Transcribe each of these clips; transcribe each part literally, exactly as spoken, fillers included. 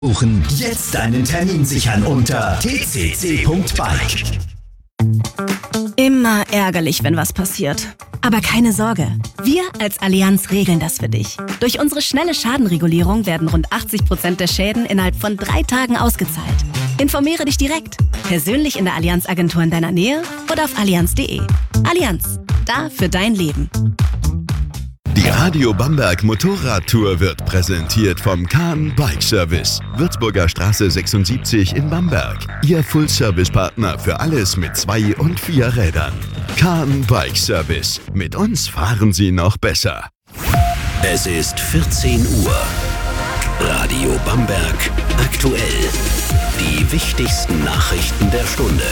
Buchen jetzt einen Termin sichern unter t c c punkt bike. Immer ärgerlich, wenn was passiert. Aber keine Sorge, wir als Allianz regeln das für dich. Durch unsere schnelle Schadenregulierung werden rund achtzig Prozent der Schäden innerhalb von drei Tagen ausgezahlt. Informiere dich direkt, persönlich in der Allianz-Agentur in deiner Nähe oder auf allianz punkt de. Allianz, da für dein Leben. Die Radio Bamberg Motorradtour wird präsentiert vom Kahn Bike Service. Würzburger Straße sechsundsiebzig in Bamberg. Ihr Full-Service-Partner für alles mit zwei und vier Rädern. Kahn Bike Service. Mit uns fahren Sie noch besser. Es ist vierzehn Uhr. Radio Bamberg aktuell. Die wichtigsten Nachrichten der Stunde.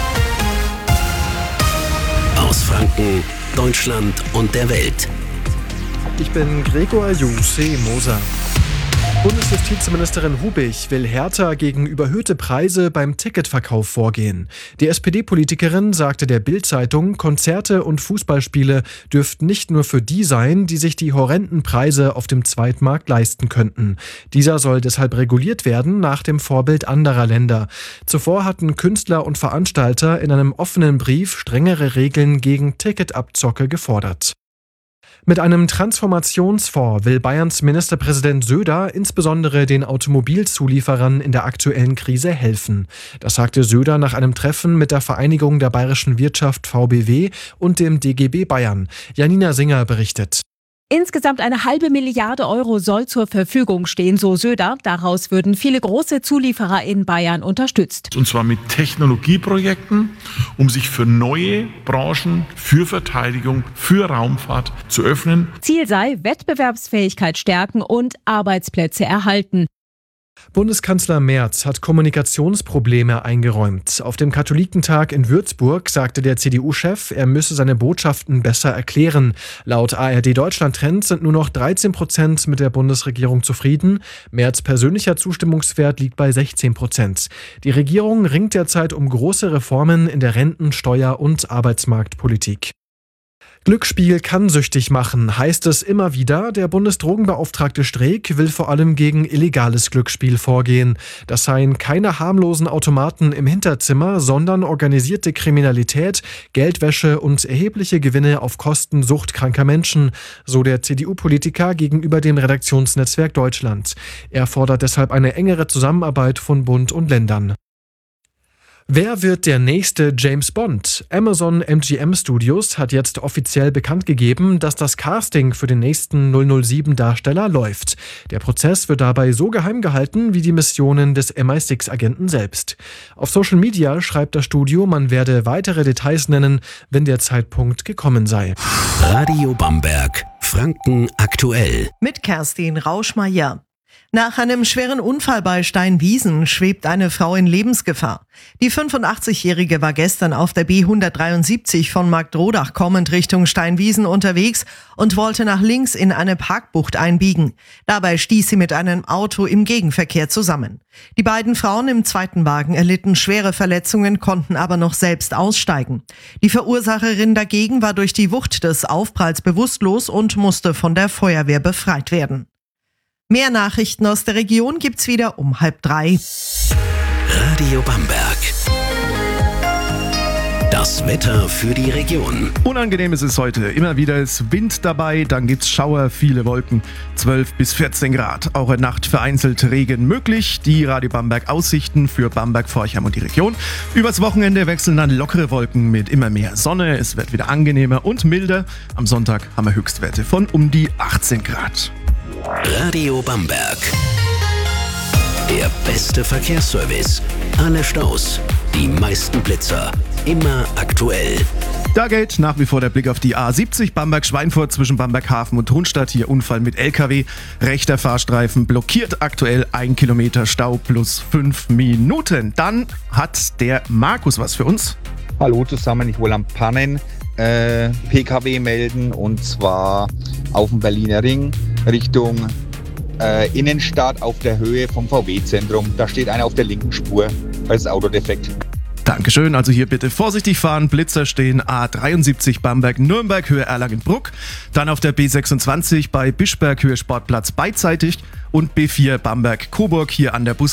Aus Franken, Deutschland und der Welt. Ich bin Gregor Juse Moser. Bundesjustizministerin Hubich will härter gegen überhöhte Preise beim Ticketverkauf vorgehen. Die S P D-Politikerin sagte der Bild-Zeitung, Konzerte und Fußballspiele dürften nicht nur für die sein, die sich die horrenden Preise auf dem Zweitmarkt leisten könnten. Dieser soll deshalb reguliert werden nach dem Vorbild anderer Länder. Zuvor hatten Künstler und Veranstalter in einem offenen Brief strengere Regeln gegen Ticketabzocke gefordert. Mit einem Transformationsfonds will Bayerns Ministerpräsident Söder insbesondere den Automobilzulieferern in der aktuellen Krise helfen. Das sagte Söder nach einem Treffen mit der Vereinigung der bayerischen Wirtschaft V B W und dem D G B Bayern. Janina Singer berichtet. Insgesamt eine halbe Milliarde Euro soll zur Verfügung stehen, so Söder. Daraus würden viele große Zulieferer in Bayern unterstützt. Und zwar mit Technologieprojekten, um sich für neue Branchen, für Verteidigung, für Raumfahrt zu öffnen. Ziel sei Wettbewerbsfähigkeit stärken und Arbeitsplätze erhalten. Bundeskanzler Merz hat Kommunikationsprobleme eingeräumt. Auf dem Katholikentag in Würzburg sagte der C D U-Chef, er müsse seine Botschaften besser erklären. Laut A R D Deutschland Trend sind nur noch dreizehn Prozent mit der Bundesregierung zufrieden. Merz' persönlicher Zustimmungswert liegt bei sechzehn Prozent. Die Regierung ringt derzeit um große Reformen in der Renten-, Steuer- und Arbeitsmarktpolitik. Glücksspiel kann süchtig machen, heißt es immer wieder. Der Bundesdrogenbeauftragte Streeck will vor allem gegen illegales Glücksspiel vorgehen. Das seien keine harmlosen Automaten im Hinterzimmer, sondern organisierte Kriminalität, Geldwäsche und erhebliche Gewinne auf Kosten suchtkranker Menschen, so der C D U-Politiker gegenüber dem Redaktionsnetzwerk Deutschland. Er fordert deshalb eine engere Zusammenarbeit von Bund und Ländern. Wer wird der nächste James Bond? Amazon M G M Studios hat jetzt offiziell bekannt gegeben, dass das Casting für den nächsten null null sieben-Darsteller läuft. Der Prozess wird dabei so geheim gehalten wie die Missionen des M I sechs Agenten selbst. Auf Social Media schreibt das Studio, man werde weitere Details nennen, wenn der Zeitpunkt gekommen sei. Radio Bamberg, Franken aktuell. Mit Kerstin Rauschmeier. Nach einem schweren Unfall bei Steinwiesen schwebt eine Frau in Lebensgefahr. Die fünfundachtzigjährige war gestern auf der B hundertdreiundsiebzig von Marktrodach kommend Richtung Steinwiesen unterwegs und wollte nach links in eine Parkbucht einbiegen. Dabei stieß sie mit einem Auto im Gegenverkehr zusammen. Die beiden Frauen im zweiten Wagen erlitten schwere Verletzungen, konnten aber noch selbst aussteigen. Die Verursacherin dagegen war durch die Wucht des Aufpralls bewusstlos und musste von der Feuerwehr befreit werden. Mehr Nachrichten aus der Region gibt's wieder um halb drei. Radio Bamberg. Das Wetter für die Region. Unangenehm ist es heute. Immer wieder ist Wind dabei, dann gibt's Schauer, viele Wolken, zwölf bis vierzehn Grad. Auch in Nacht vereinzelt Regen möglich. Die Radio Bamberg Aussichten für Bamberg, Forchheim und die Region. Übers Wochenende wechseln dann lockere Wolken mit immer mehr Sonne. Es wird wieder angenehmer und milder. Am Sonntag haben wir Höchstwerte von um die achtzehn Grad. Radio Bamberg. Der beste Verkehrsservice. Alle Staus, die meisten Blitzer. Immer aktuell. Da geht nach wie vor der Blick auf die A siebzig Bamberg-Schweinfurt zwischen Bamberg-Hafen und Thunstadt. Hier Unfall mit L K W. Rechter Fahrstreifen blockiert aktuell ein Kilometer Stau plus fünf Minuten. Dann hat der Markus was für uns. Hallo zusammen, ich wollte am Pannen äh, P K W melden und zwar auf dem Berliner Ring Richtung äh, Innenstadt auf der Höhe vom V W-Zentrum. Da steht einer auf der linken Spur, weil das Auto defekt. Dankeschön, also hier bitte vorsichtig fahren. Blitzer stehen A dreiundsiebzig Bamberg-Nürnberg, Höhe Erlangen-Bruck. Dann auf der B sechsundzwanzig bei Bischberg, Höhe Sportplatz beidseitig. und B vier Bamberg-Coburg hier an der Bus